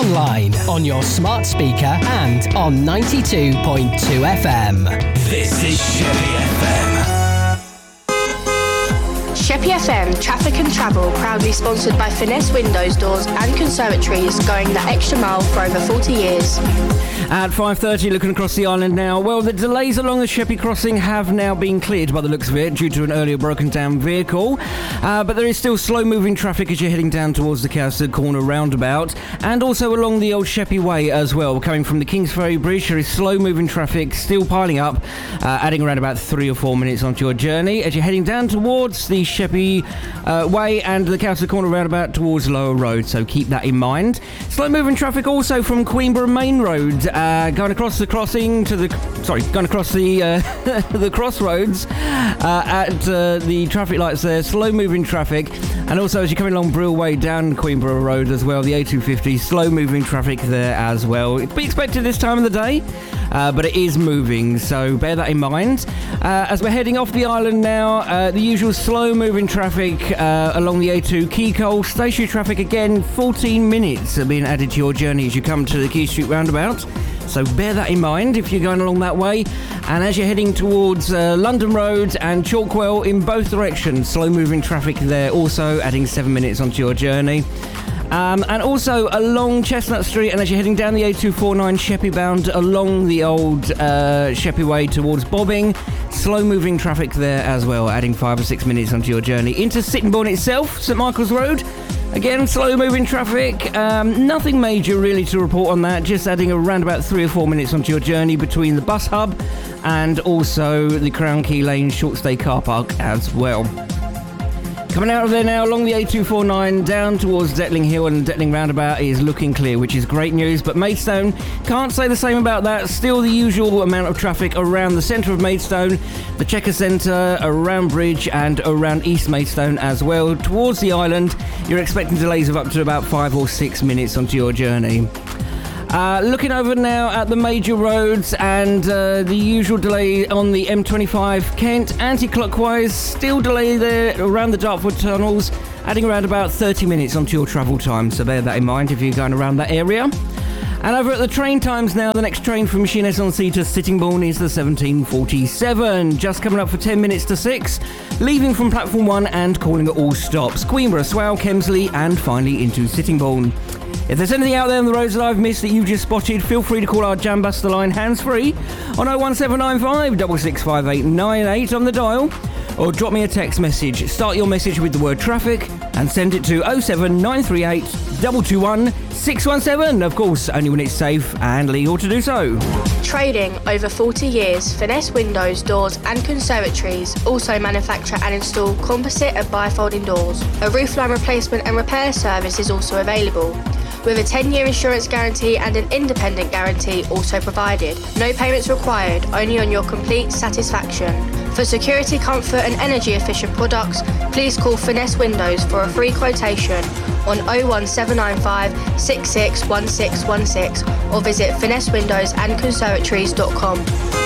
online, on your smart speaker and on 92.2 FM. This is Sheppey FM. Sheppey FM Traffic and Travel, proudly sponsored by Finesse Windows, Doors and Conservatories, going the extra mile for over 40 years. At 5:30, looking across the island now. Well, the delays along the Sheppey crossing have now been cleared by the looks of it due to an earlier broken down vehicle. But there is still slow moving traffic as you're heading down towards the Cowsted Corner roundabout, and also along the old Sheppey Way as well. Coming from the Kingsferry Bridge, there is slow moving traffic still piling up, adding around about 3 or 4 minutes onto your journey as you're heading down towards the Sheppey Way and the Cowsted Corner roundabout towards Lower Road, so keep that in mind. Slow moving traffic also from Queenborough Main Road, going across the crossing to the... going across the the crossroads at the traffic lights there. Slow moving traffic, and also as you're coming along Brill Way down Queenborough Road as well, the A250, slow moving traffic there as well. It's to be expected this time of the day, but it is moving, so bear that in mind. As we're heading off the island now, the usual slow moving traffic along the A2 Keycole. Stationary traffic again, 14 minutes are being added to your journey as you come to the Key Street roundabout, so bear that in mind if you're going along that way. And as you're heading towards London Road and Chalkwell in both directions, slow moving traffic there, also adding 7 minutes onto your journey. And also along Chestnut Street, and as you're heading down the A249 Sheppey bound along the old Sheppey Way towards Bobbing, slow moving traffic there as well, adding 5 or 6 minutes onto your journey. Into Sittingbourne itself, St Michael's Road, again slow moving traffic, nothing major really to report on that, just adding around about 3 or 4 minutes onto your journey between the bus hub and also the Crown Key Lane short stay car park as well. Coming out of there now along the A249 down towards Detling Hill, and Detling roundabout is looking clear, which is great news. But Maidstone, can't say the same about that. Still the usual amount of traffic around the centre of Maidstone, the Checker Centre, around Bridge and around East Maidstone as well. Towards the island, you're expecting delays of up to about 5 or 6 minutes onto your journey. Looking over now at the major roads, and the usual delay on the M25 Kent anti-clockwise, still delay there around the Dartford tunnels, adding around about 30 minutes onto your travel time, so bear that in mind if you're going around that area. And over at the train times now, the next train from Sheerness-on-Sea to Sittingbourne is the 1747, just coming up for 10 minutes to 6, leaving from platform 1 and calling at all stops: Queenborough, Swale, Kemsley and finally into Sittingbourne. If there's anything out there on the roads that I've missed that you've just spotted, feel free to call our Jambuster line hands-free on 01795 665898 on the dial, or drop me a text message. Start your message with the word traffic and send it to 07938 221 617. Of course, only when it's safe and legal to do so. Trading over 40 years, Finesse Windows, Doors and Conservatories also manufacture and install composite and bifolding doors. A roofline replacement and repair service is also available, with a 10-year insurance guarantee and an independent guarantee also provided. No payments required, only on your complete satisfaction. For security, comfort and energy efficient products, please call Finesse Windows for a free quotation on 01795 661616 or visit finessewindowsandconservatories.com.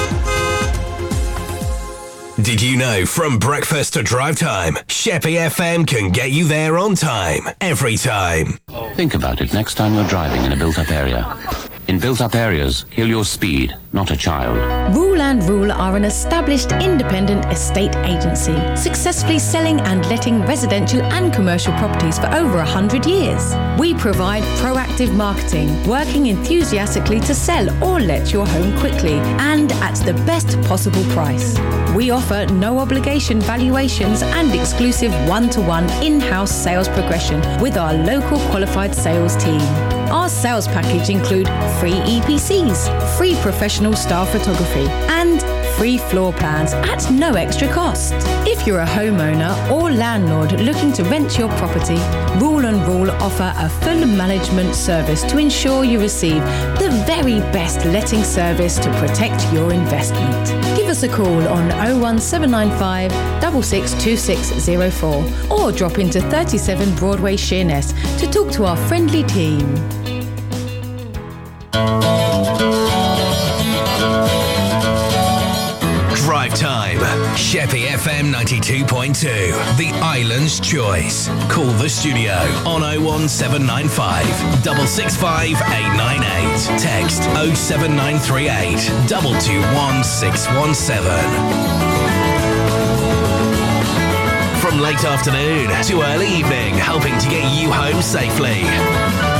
Did you know from breakfast to drive time, Sheppey FM can get you there on time, every time? Think about it next time you're driving in a built-up area. In built-up areas, kill your speed, not a child. Rule and Rule are an established independent estate agency, successfully selling and letting residential and commercial properties for over 100 years. We provide proactive marketing, working enthusiastically to sell or let your home quickly and at the best possible price. We offer no obligation valuations and exclusive one-to-one in-house sales progression with our local qualified sales team. Our sales package include free EPCs, free professional style photography, and free floor plans at no extra cost. If you're a homeowner or landlord looking to rent your property, Rule and Rule offer a full management service to ensure you receive the very best letting service to protect your investment. Give us a call on 01795 662604 or drop into 37 Broadway, Sheerness to talk to our friendly team. drive time. Sheppey FM 92.2, the island's choice. Call the studio on 01795 665 898. Text 07938 221 617. From late afternoon to early evening, helping to get you home safely.